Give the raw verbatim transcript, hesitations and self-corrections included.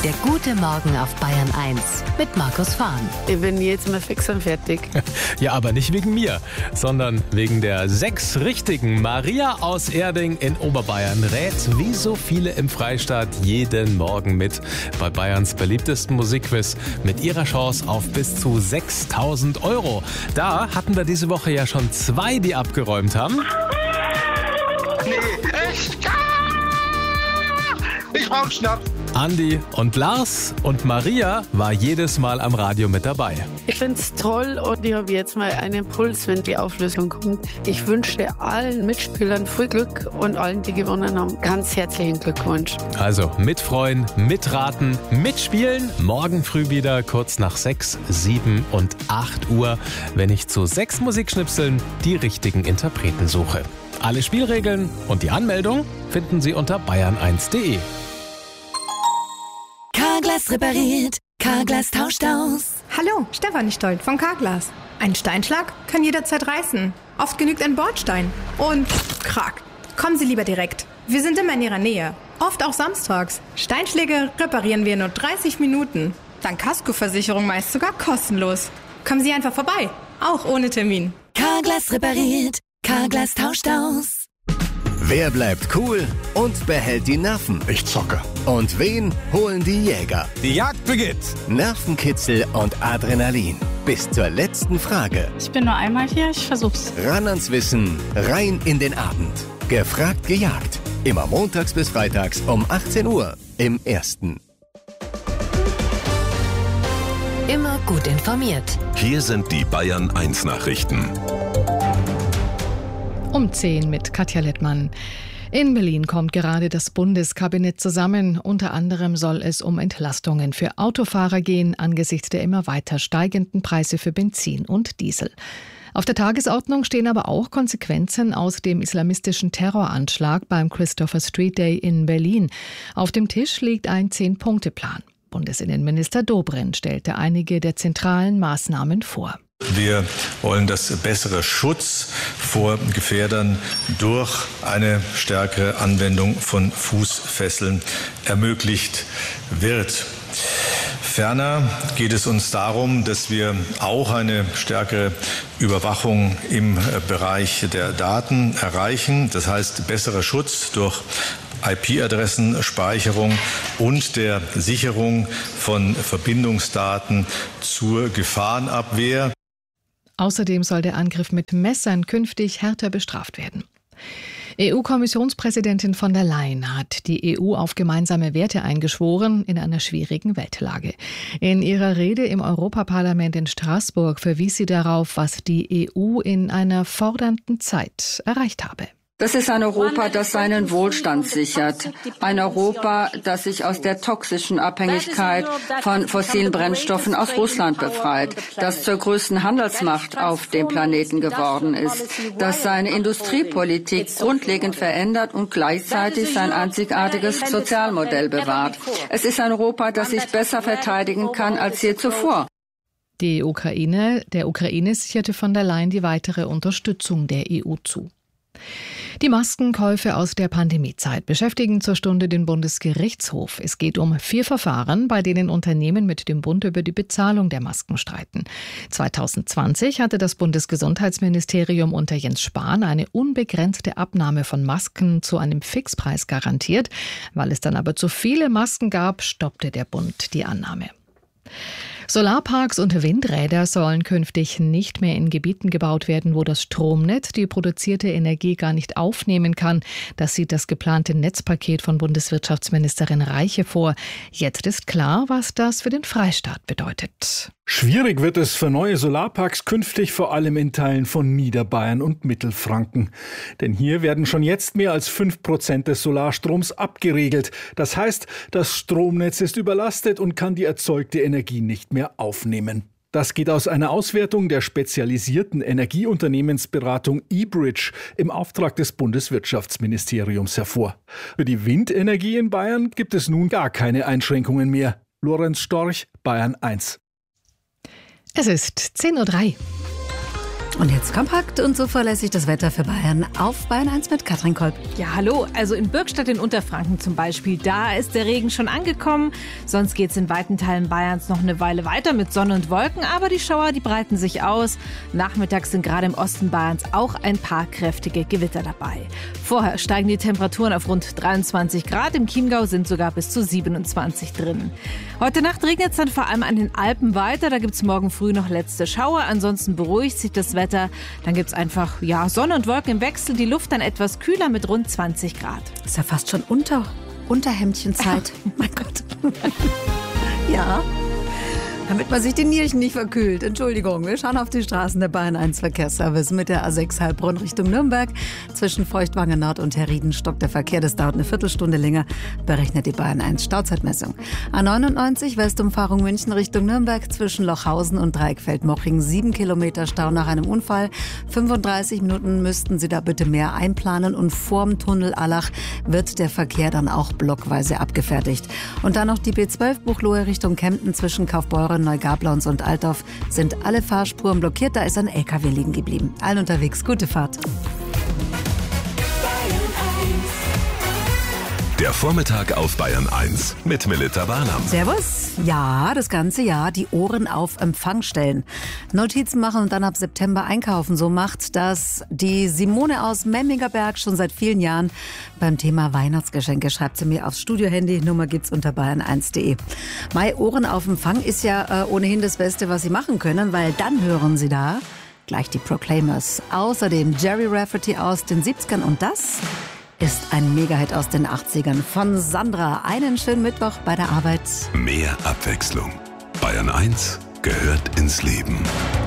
Der gute Morgen auf Bayern eins mit Markus Fahn. Ich bin jetzt mal fix und fertig. Ja, aber nicht wegen mir, sondern wegen der sechs Richtigen. Maria aus Erding in Oberbayern rät wie so viele im Freistaat jeden Morgen mit bei Bayerns beliebtesten Musikquiz mit ihrer Chance auf bis zu sechstausend Euro. Da hatten wir diese Woche ja schon zwei, die abgeräumt haben. Nee, echt? Ich brauch Schnaps. Andi und Lars, und Maria war jedes Mal am Radio mit dabei. Ich find's toll und ich habe jetzt mal einen Puls, wenn die Auflösung kommt. Ich wünsche allen Mitspielern viel Glück und allen, die gewonnen haben, ganz herzlichen Glückwunsch. Also mitfreuen, mitraten, mitspielen. Morgen früh wieder kurz nach sechs, sieben und acht Uhr, wenn ich zu sechs Musikschnipseln die richtigen Interpreten suche. Alle Spielregeln und die Anmeldung finden Sie unter bayern eins punkt de. Carglass repariert, Carglass tauscht aus. Hallo, Stefanie Stolt von Carglass. Ein Steinschlag kann jederzeit reißen. Oft genügt ein Bordstein. Und krack. Kommen Sie lieber direkt. Wir sind immer in Ihrer Nähe. Oft auch samstags. Steinschläge reparieren wir in nur dreißig Minuten. Dank Kaskoversicherung meist sogar kostenlos. Kommen Sie einfach vorbei. Auch ohne Termin. Carglass repariert, Carglass tauscht aus. Wer bleibt cool und behält die Nerven? Ich zocke. Und wen holen die Jäger? Die Jagd beginnt. Nervenkitzel und Adrenalin. Bis zur letzten Frage. Ich bin nur einmal hier, ich versuch's. Ran ans Wissen, rein in den Abend. Gefragt, gejagt. Immer montags bis freitags um achtzehn Uhr im Ersten. Immer gut informiert. Hier sind die Bayern eins Nachrichten. Um zehn mit Katja Lettmann. In Berlin kommt gerade das Bundeskabinett zusammen. Unter anderem soll es um Entlastungen für Autofahrer gehen, angesichts der immer weiter steigenden Preise für Benzin und Diesel. Auf der Tagesordnung stehen aber auch Konsequenzen aus dem islamistischen Terroranschlag beim Christopher Street Day in Berlin. Auf dem Tisch liegt ein Zehn-Punkte-Plan. Bundesinnenminister Dobrindt stellte einige der zentralen Maßnahmen vor. Wir wollen, dass bessere Schutz vor Gefährdern durch eine stärkere Anwendung von Fußfesseln ermöglicht wird. Ferner geht es uns darum, dass wir auch eine stärkere Überwachung im Bereich der Daten erreichen. Das heißt, besserer Schutz durch I P-Adressenspeicherung und der Sicherung von Verbindungsdaten zur Gefahrenabwehr. Außerdem soll der Angriff mit Messern künftig härter bestraft werden. E U-Kommissionspräsidentin von der Leyen hat die E U auf gemeinsame Werte eingeschworen in einer schwierigen Weltlage. In ihrer Rede im Europaparlament in Straßburg verwies sie darauf, was die E U in einer fordernden Zeit erreicht habe. Das ist ein Europa, das seinen Wohlstand sichert. Ein Europa, das sich aus der toxischen Abhängigkeit von fossilen Brennstoffen aus Russland befreit, das zur größten Handelsmacht auf dem Planeten geworden ist, das seine Industriepolitik grundlegend verändert und gleichzeitig sein einzigartiges Sozialmodell bewahrt. Es ist ein Europa, das sich besser verteidigen kann als je zuvor. Die Ukraine, der Ukraine sicherte von der Leyen die weitere Unterstützung der E U zu. Die Maskenkäufe aus der Pandemiezeit beschäftigen zur Stunde den Bundesgerichtshof. Es geht um vier Verfahren, bei denen Unternehmen mit dem Bund über die Bezahlung der Masken streiten. zwanzig zwanzig hatte das Bundesgesundheitsministerium unter Jens Spahn eine unbegrenzte Abnahme von Masken zu einem Fixpreis garantiert. Weil es dann aber zu viele Masken gab, stoppte der Bund die Annahme. Solarparks und Windräder sollen künftig nicht mehr in Gebieten gebaut werden, wo das Stromnetz die produzierte Energie gar nicht aufnehmen kann. Das sieht das geplante Netzpaket von Bundeswirtschaftsministerin Reiche vor. Jetzt ist klar, was das für den Freistaat bedeutet. Schwierig wird es für neue Solarparks künftig vor allem in Teilen von Niederbayern und Mittelfranken. Denn hier werden schon jetzt mehr als fünf Prozent des Solarstroms abgeregelt. Das heißt, das Stromnetz ist überlastet und kann die erzeugte Energie nicht mehr aufnehmen. Das geht aus einer Auswertung der spezialisierten Energieunternehmensberatung eBridge im Auftrag des Bundeswirtschaftsministeriums hervor. Für die Windenergie in Bayern gibt es nun gar keine Einschränkungen mehr. Lorenz Storch, Bayern eins. Es ist zehn Uhr drei. Und jetzt kompakt und zuverlässig das Wetter für Bayern auf Bayern eins mit Katrin Kolb. Ja, hallo. Also in Bürgstadt in Unterfranken zum Beispiel, da ist der Regen schon angekommen. Sonst geht es in weiten Teilen Bayerns noch eine Weile weiter mit Sonne und Wolken. Aber die Schauer, die breiten sich aus. Nachmittags sind gerade im Osten Bayerns auch ein paar kräftige Gewitter dabei. Vorher steigen die Temperaturen auf rund dreiundzwanzig Grad. Im Chiemgau sind sogar bis zu siebenundzwanzig drin. Heute Nacht regnet es dann vor allem an den Alpen weiter. Da gibt es morgen früh noch letzte Schauer. Ansonsten beruhigt sich das Wetter. Dann gibt es einfach ja, Sonne und Wolken im Wechsel. Die Luft dann etwas kühler mit rund zwanzig Grad. Ist ja fast schon unter, Unterhemdchenzeit. Oh mein Gott. Ja. Damit man sich die Nierchen nicht verkühlt. Entschuldigung, wir schauen auf die Straßen der Bayern eins Verkehrsservice mit der A sechs Heilbronn Richtung Nürnberg. Zwischen Feuchtwangen Nord und Herrieden stockt der Verkehr. Das dauert eine Viertelstunde länger, berechnet die Bayern eins Stauzeitmessung. A neunundneunzig Westumfahrung München Richtung Nürnberg zwischen Lochhausen und Dreieckfeld-Mochring. Sieben Kilometer Stau nach einem Unfall. fünfunddreißig Minuten müssten Sie da bitte mehr einplanen. Und vorm Tunnel Allach wird der Verkehr dann auch blockweise abgefertigt. Und dann noch die B zwölf Buchloe Richtung Kempten zwischen Kaufbeuren, Neugablons und Altdorf sind alle Fahrspuren blockiert. Da ist ein L K W liegen geblieben. Allen unterwegs, gute Fahrt. Der Vormittag auf Bayern eins mit Melita Barnam. Servus. Ja, das ganze Jahr die Ohren auf Empfang stellen. Notizen machen und dann ab September einkaufen. So macht das die Simone aus Memmingerberg schon seit vielen Jahren beim Thema Weihnachtsgeschenke. Schreibt sie mir aufs Studio-Handy. Nummer gibt's unter bayern eins punkt de. Mai Ohren auf Empfang ist ja äh, ohnehin das Beste, was Sie machen können, weil dann hören Sie da gleich die Proclaimers. Außerdem Jerry Rafferty aus den siebzigern und das ist ein Mega-Hit aus den achtzigern von Sandra. Einen schönen Mittwoch bei der Arbeit. Mehr Abwechslung. Bayern eins gehört ins Leben.